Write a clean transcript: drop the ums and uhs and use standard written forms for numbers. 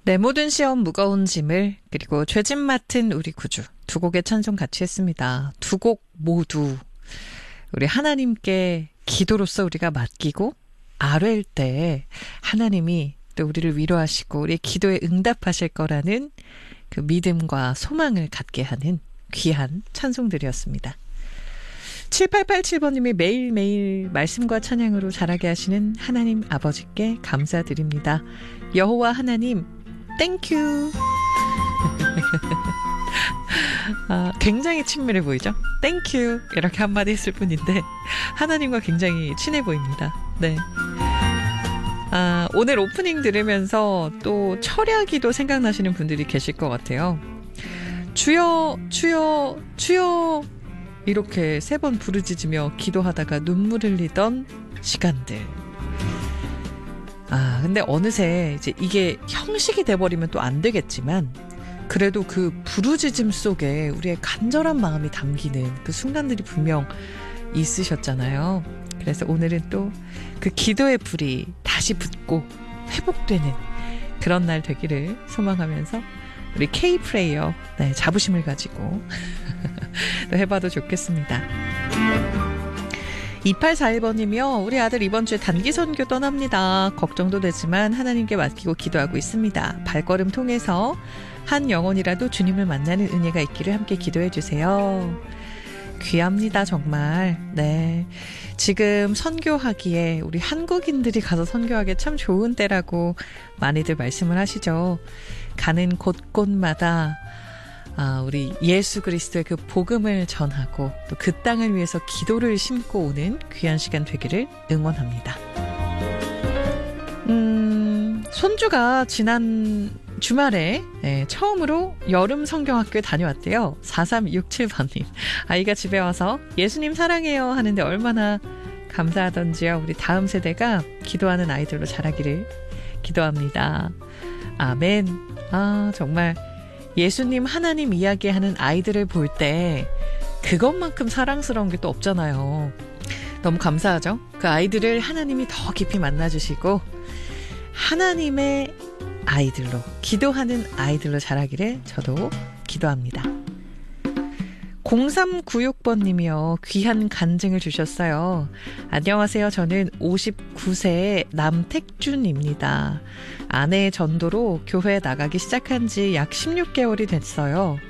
내 모든 시험 무거운 짐을 그리고 죄짐 맡은 우리 구주 두 곡의 찬송 같이 했습니다. 두 곡 모두 우리 하나님께 기도로서 우리가 맡기고 아뢰일 때 하나님이 또 우리를 위로하시고 우리의 기도에 응답하실 거라는 그 믿음과 소망을 갖게 하는 귀한 찬송들이었습니다. 7887번님이 매일매일 말씀과 찬양으로 자라게 하시는 하나님 아버지께 감사드립니다. 여호와 하나님 땡큐. 굉장히 친밀해 보이죠? 땡큐 이렇게 한마디 했을 뿐인데 하나님과 굉장히 친해 보입니다. 네. 오늘 오프닝 들으면서 또 철야기도 생각나시는 분들이 계실 것 같아요. 주여 주여 주여 이렇게 3번 부르짖으며 기도하다가 눈물 흘리던 시간들. 근데 어느새 이제 이게 형식이 돼버리면 또 안 되겠지만 그래도 그 부르짖음 속에 우리의 간절한 마음이 담기는 그 순간들이 분명 있으셨잖아요. 그래서 오늘은 또 그 기도의 불이 다시 붙고 회복되는 그런 날 되기를 소망하면서 우리 K-프레이어 자부심을 가지고 또 해봐도 좋겠습니다. 2841번이며 우리 아들 이번 주에 단기 선교 떠납니다. 걱정도 되지만 하나님께 맡기고 기도하고 있습니다. 발걸음 통해서 한 영혼이라도 주님을 만나는 은혜가 있기를 함께 기도해 주세요. 귀합니다 정말. 네, 지금 선교하기에 우리 한국인들이 가서 선교하기에 참 좋은 때라고 많이들 말씀을 하시죠. 가는 곳곳마다 우리 예수 그리스도의 그 복음을 전하고 또 그 땅을 위해서 기도를 심고 오는 귀한 시간 되기를 응원합니다. 손주가 지난 주말에 처음으로 여름 성경학교에 다녀왔대요. 4367번님. 아이가 집에 와서 예수님 사랑해요 하는데 얼마나 감사하던지요. 우리 다음 세대가 기도하는 아이들로 자라기를 기도합니다. 아멘. 정말 예수님 하나님 이야기하는 아이들을 볼 때 그것만큼 사랑스러운 게 또 없잖아요. 너무 감사하죠? 그 아이들을 하나님이 더 깊이 만나주시고 하나님의 아이들로 기도하는 아이들로 자라기를 저도 기도합니다. 0396번님이요. 귀한 간증을 주셨어요. 안녕하세요. 저는 59세의 남택준입니다. 아내의 전도로 교회에 나가기 시작한 지 약 16개월이 됐어요.